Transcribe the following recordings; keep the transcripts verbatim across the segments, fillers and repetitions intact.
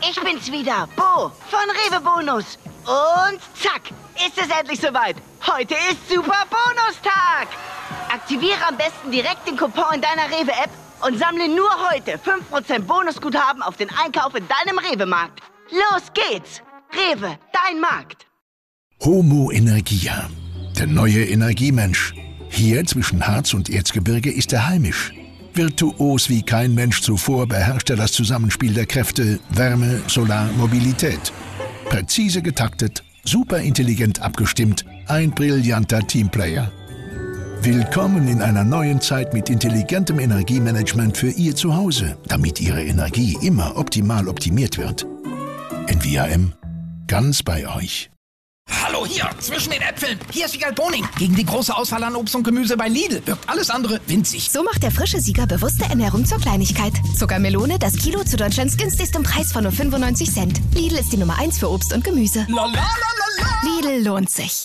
Ich bin's wieder, Bo von Rewe Bonus. Und zack, ist es endlich soweit. Heute ist Super Bonustag. Aktiviere am besten direkt den Coupon in deiner Rewe-App und sammle nur heute fünf Prozent Bonusguthaben auf den Einkauf in deinem Rewe-Markt. Los geht's. Rewe, dein Markt. Homo Energia, der neue Energiemensch. Hier zwischen Harz und Erzgebirge ist er heimisch. Virtuos wie kein Mensch zuvor beherrscht er das Zusammenspiel der Kräfte Wärme, Solar, Mobilität. Präzise getaktet, superintelligent abgestimmt, ein brillanter Teamplayer. Willkommen in einer neuen Zeit mit intelligentem Energiemanagement für Ihr Zuhause, damit Ihre Energie immer optimal optimiert wird. N V A M, ganz bei euch. Hallo hier, zwischen den Äpfeln. Hier ist Wiegald Boning. Gegen die große Auswahl an Obst und Gemüse bei Lidl wirkt alles andere winzig. So macht der frische Sieger bewusste Ernährung zur Kleinigkeit. Zuckermelone, das Kilo zu Deutschlands günstigstem Preis von nur fünfundneunzig Cent. Lidl ist die Nummer eins für Obst und Gemüse. La, la, la, la, la. Lidl lohnt sich.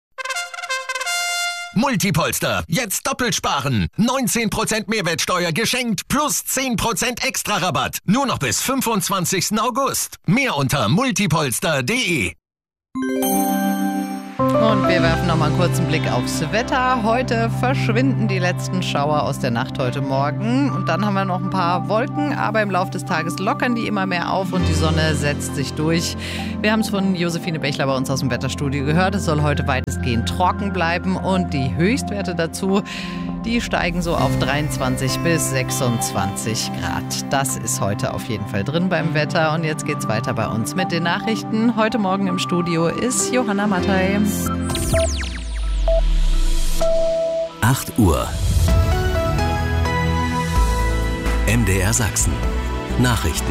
Multipolster, jetzt doppelt sparen. neunzehn Prozent Mehrwertsteuer geschenkt plus zehn Prozent extra Rabatt. Nur noch bis fünfundzwanzigsten August. Mehr unter multipolster punkt de. Und wir werfen noch mal einen kurzen Blick aufs Wetter. Heute verschwinden die letzten Schauer aus der Nacht heute Morgen. Und dann haben wir noch ein paar Wolken, aber im Laufe des Tages lockern die immer mehr auf und die Sonne setzt sich durch. Wir haben es von Josephine Bechler bei uns aus dem Wetterstudio gehört. Es soll heute weitestgehend trocken bleiben und die Höchstwerte dazu, die steigen so auf dreiundzwanzig bis sechsundzwanzig Grad. Das ist heute auf jeden Fall drin beim Wetter. Und jetzt geht's weiter bei uns mit den Nachrichten. Heute Morgen im Studio ist Johanna Mattei. acht Uhr. M D R Sachsen. Nachrichten.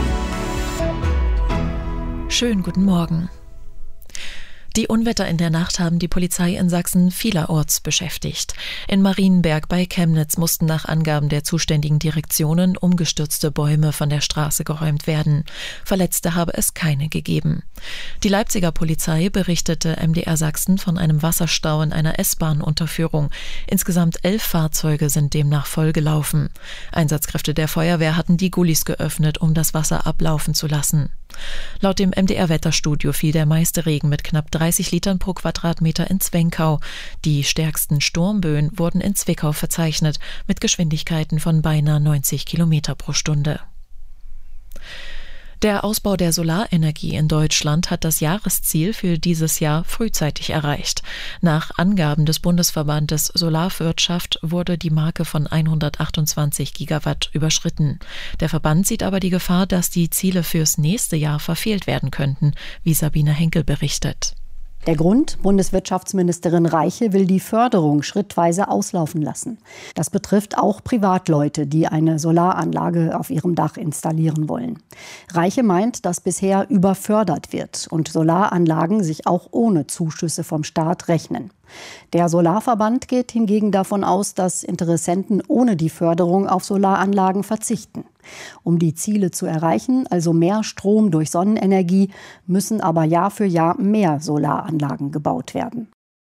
Schönen guten Morgen. Die Unwetter in der Nacht haben die Polizei in Sachsen vielerorts beschäftigt. In Marienberg bei Chemnitz mussten nach Angaben der zuständigen Direktionen umgestürzte Bäume von der Straße geräumt werden. Verletzte habe es keine gegeben. Die Leipziger Polizei berichtete M D R Sachsen von einem Wasserstau in einer S-Bahn-Unterführung. Insgesamt elf Fahrzeuge sind demnach vollgelaufen. Einsatzkräfte der Feuerwehr hatten die Gullis geöffnet, um das Wasser ablaufen zu lassen. Laut dem M D R-Wetterstudio fiel der meiste Regen mit knapp dreißig Litern pro Quadratmeter in Zwenkau. Die stärksten Sturmböen wurden in Zwickau verzeichnet, mit Geschwindigkeiten von beinahe neunzig Kilometer pro Stunde. Der Ausbau der Solarenergie in Deutschland hat das Jahresziel für dieses Jahr frühzeitig erreicht. Nach Angaben des Bundesverbandes Solarwirtschaft wurde die Marke von hundertachtundzwanzig Gigawatt überschritten. Der Verband sieht aber die Gefahr, dass die Ziele fürs nächste Jahr verfehlt werden könnten, wie Sabine Henkel berichtet. Der Grund: Bundeswirtschaftsministerin Reiche will die Förderung schrittweise auslaufen lassen. Das betrifft auch Privatleute, die eine Solaranlage auf ihrem Dach installieren wollen. Reiche meint, dass bisher überfördert wird und Solaranlagen sich auch ohne Zuschüsse vom Staat rechnen. Der Solarverband geht hingegen davon aus, dass Interessenten ohne die Förderung auf Solaranlagen verzichten. Um die Ziele zu erreichen, also mehr Strom durch Sonnenenergie, müssen aber Jahr für Jahr mehr Solaranlagen gebaut werden.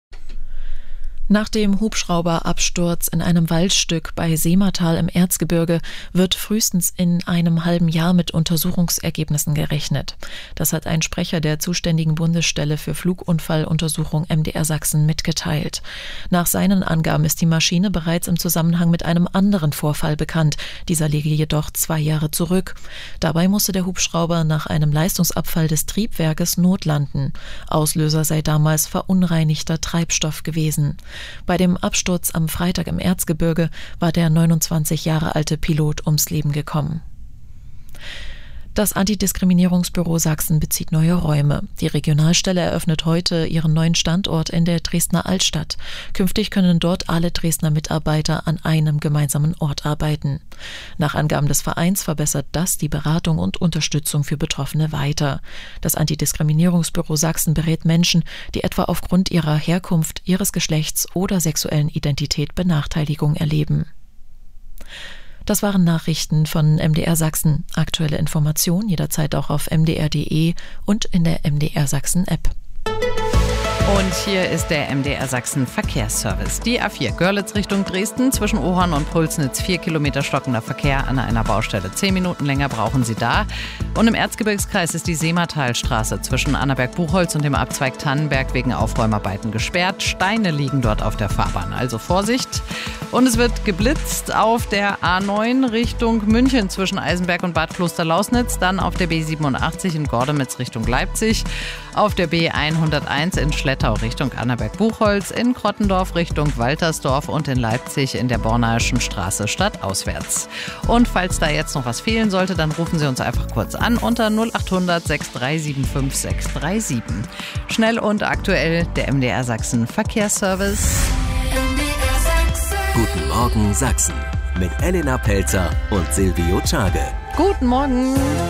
Nach dem Hubschrauberabsturz in einem Waldstück bei Seematal im Erzgebirge wird frühestens in einem halben Jahr mit Untersuchungsergebnissen gerechnet. Das hat ein Sprecher der zuständigen Bundesstelle für Flugunfalluntersuchung M D R Sachsen mitgeteilt. Nach seinen Angaben ist die Maschine bereits im Zusammenhang mit einem anderen Vorfall bekannt. Dieser liege jedoch zwei Jahre zurück. Dabei musste der Hubschrauber nach einem Leistungsabfall des Triebwerkes notlanden. Auslöser sei damals verunreinigter Treibstoff gewesen. Bei dem Absturz am Freitag im Erzgebirge war der neunundzwanzig Jahre alte Pilot ums Leben gekommen. Das Antidiskriminierungsbüro Sachsen bezieht neue Räume. Die Regionalstelle eröffnet heute ihren neuen Standort in der Dresdner Altstadt. Künftig können dort alle Dresdner Mitarbeiter an einem gemeinsamen Ort arbeiten. Nach Angaben des Vereins verbessert das die Beratung und Unterstützung für Betroffene weiter. Das Antidiskriminierungsbüro Sachsen berät Menschen, die etwa aufgrund ihrer Herkunft, ihres Geschlechts oder sexuellen Identität Benachteiligung erleben. Das waren Nachrichten von M D R Sachsen. Aktuelle Informationen jederzeit auch auf m d r punkt d e und in der M D R Sachsen App. Und hier ist der M D R Sachsen Verkehrsservice. Die A vier Görlitz Richtung Dresden zwischen Ohorn und Pulsnitz. Vier Kilometer stockender Verkehr an einer Baustelle. Zehn Minuten länger brauchen Sie da. Und im Erzgebirgskreis ist die Seematalstraße zwischen Annaberg-Buchholz und dem Abzweig Tannenberg wegen Aufräumarbeiten gesperrt. Steine liegen dort auf der Fahrbahn, also Vorsicht. Und es wird geblitzt auf der A neun Richtung München zwischen Eisenberg und Bad Klosterlausnitz. Dann auf der B siebenundachtzig in Gordemitz Richtung Leipzig. Auf der B hunderteins in Schlettau Richtung Annaberg-Buchholz, in Krottendorf Richtung Waltersdorf und in Leipzig in der Bornaischen Straße stadtauswärts. Und falls da jetzt noch was fehlen sollte, dann rufen Sie uns einfach kurz an unter null acht hundert sechs drei sieben fünf sechs drei sieben. Schnell und aktuell der M D R Sachsen Verkehrsservice. Guten Morgen Sachsen mit Elena Pelzer und Silvio Czage. Guten Morgen.